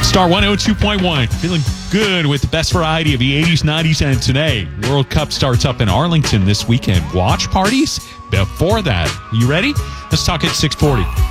Star 102.1. Feeling good with the best variety of the 80s, 90s, and today. World Cup starts up in Arlington this weekend. Watch parties before that. You ready? Let's talk at 640.